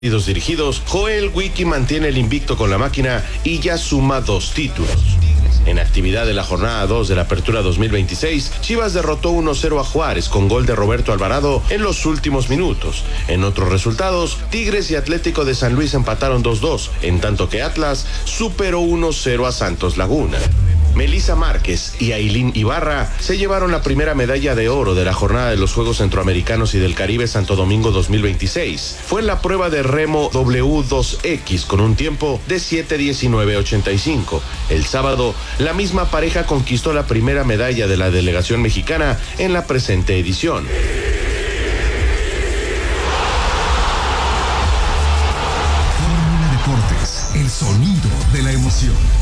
partidos dirigidos, Joel Wiki mantiene el invicto con la máquina y ya suma 2 títulos. En actividad de la jornada 2 de la Apertura 2026, Chivas derrotó 1-0 a Juárez con gol de Roberto Alvarado en los últimos minutos. En otros resultados, Tigres y Atlético de San Luis empataron 2-2, en tanto que Atlas superó 1-0 a Santos Laguna. Melissa Márquez y Ailín Ibarra se llevaron la primera medalla de oro de la jornada de los Juegos Centroamericanos y del Caribe Santo Domingo 2026. Fue en la prueba de remo W2X con un tiempo de 7:19:85. El sábado, la misma pareja conquistó la primera medalla de la delegación mexicana en la presente edición. Fórmula Deportes, el sonido de la emoción.